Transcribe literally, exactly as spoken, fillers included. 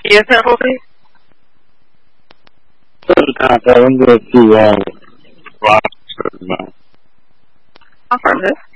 Key penalty? Sometimes I'm going to see uh, Ross. How far is it?